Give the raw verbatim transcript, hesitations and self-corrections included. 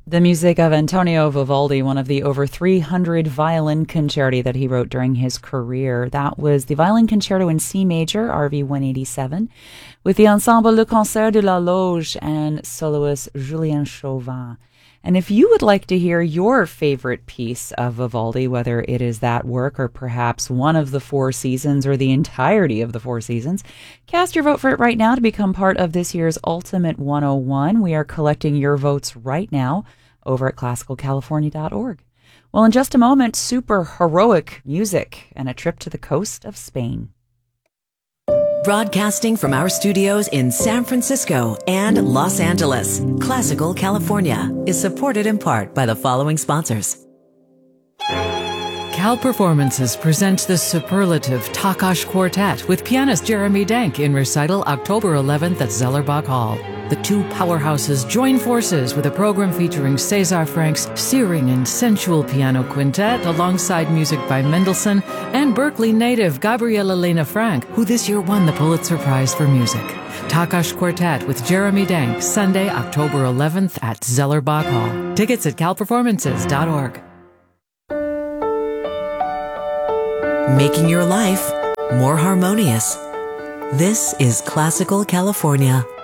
The music of Antonio Vivaldi, one of the over three hundred violin concerti that he wrote during his career. That was the Violin Concerto in C major, R V one eighty-seven, with the ensemble Le Concert de la Loge and soloist Julien Chauvin. And if you would like to hear your favorite piece of Vivaldi, whether it is that work or perhaps one of the Four Seasons or the entirety of the Four Seasons, cast your vote for it right now to become part of this year's Ultimate one oh one. We are collecting your votes right now over at classical california dot org. Well, in just a moment, super heroic music and a trip to the coast of Spain. Broadcasting from our studios in San Francisco and Los Angeles, Classical California is supported in part by the following sponsors. Cal Performances presents the superlative Takash Quartet with pianist Jeremy Denk in recital October eleventh at Zellerbach Hall. The two powerhouses join forces with a program featuring César Frank's searing and sensual piano quintet alongside music by Mendelssohn and Berkeley native Gabriela Lena Frank, who this year won the Pulitzer Prize for Music. Takash Quartet with Jeremy Denk, Sunday, October eleventh at Zellerbach Hall. Tickets at cal performances dot org. Making your life more harmonious. This is Classical California.